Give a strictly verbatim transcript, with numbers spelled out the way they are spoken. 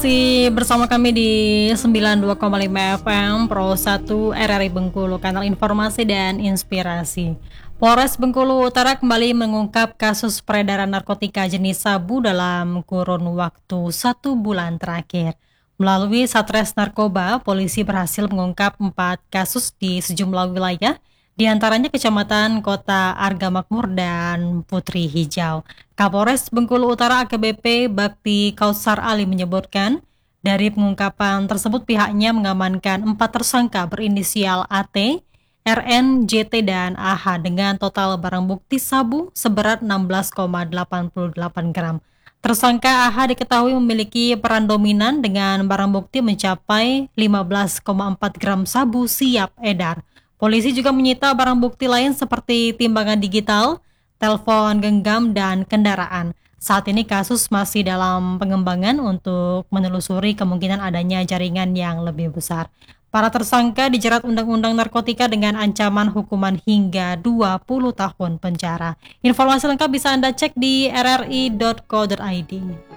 Masih bersama kami di sembilan puluh dua koma lima F M Pro satu R R I Bengkulu, kanal informasi dan inspirasi. Polres Bengkulu Utara kembali mengungkap kasus peredaran narkotika jenis sabu dalam kurun waktu satu bulan terakhir. Melalui Satres Narkoba, polisi berhasil mengungkap empat kasus di sejumlah wilayah, di antaranya Kecamatan Kota Arga Makmur dan Putri Hijau. Kapolres Bengkulu Utara A K B P Bakti Kautsar Ali menyebutkan, dari pengungkapan tersebut pihaknya mengamankan empat tersangka berinisial A T, R N, J T, dan A H dengan total barang bukti sabu seberat enam belas koma delapan delapan gram. Tersangka A H diketahui memiliki peran dominan dengan barang bukti mencapai lima belas koma empat gram sabu siap edar. Polisi juga menyita barang bukti lain seperti timbangan digital, telepon genggam, dan kendaraan. Saat ini kasus masih dalam pengembangan untuk menelusuri kemungkinan adanya jaringan yang lebih besar. Para tersangka dijerat Undang-Undang Narkotika dengan ancaman hukuman hingga dua puluh tahun penjara. Informasi lengkap bisa Anda cek di r r i dot co dot i d.